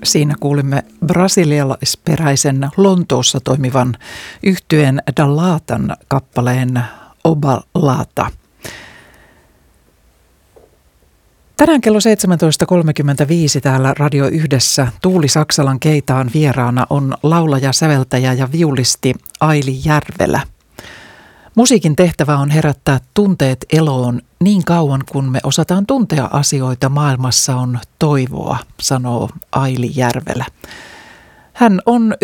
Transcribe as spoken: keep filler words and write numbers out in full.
Siinä kuulimme brasilialaisperäisen Lontoossa toimivan yhtyeen Dalatan kappaleen Obalata. Tänään kello seitsemäntoista kolmekymmentäviisi täällä Radio Yhdessä Tuuli Saksalan Keitaan vieraana on laulaja, säveltäjä ja viulisti Aili Järvelä. Musiikin tehtävä on herättää tunteet eloon niin kauan, kun me osataan tuntea asioita, maailmassa on toivoa, sanoo Aili Järvelä. Hän on